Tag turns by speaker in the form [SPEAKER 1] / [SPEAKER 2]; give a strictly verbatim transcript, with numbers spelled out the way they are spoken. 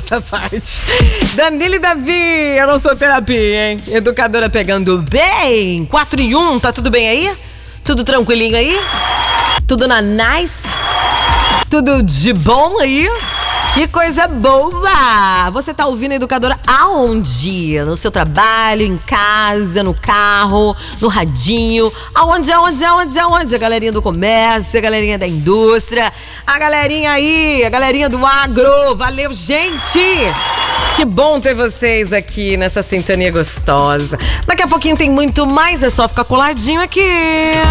[SPEAKER 1] essa parte. Danilo e Davi, eu não sou terapia, hein? Educadora pegando bem. quatro em um, tá tudo bem aí? Tudo tranquilinho aí? Tudo na nice? Tudo de bom aí? Que coisa boa! Você tá ouvindo a Educadora aonde? No seu trabalho, em casa, no carro, no radinho? Aonde, aonde, aonde, aonde? A galerinha do comércio, a galerinha da indústria, a galerinha aí, a galerinha do agro. Valeu, gente! Que bom ter vocês aqui nessa sintonia gostosa. Daqui a pouquinho tem muito mais, é só ficar coladinho aqui.